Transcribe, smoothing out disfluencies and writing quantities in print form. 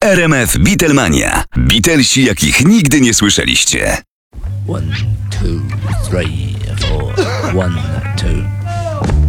RMF Beatlemania. Beatlesi, jakich nigdy nie słyszeliście. 1, 2, 3, 4. 1,